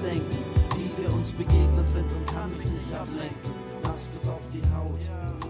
denken, wie wir uns begegnet sind und kann mich nicht ablenken. Nass bis auf die Haut.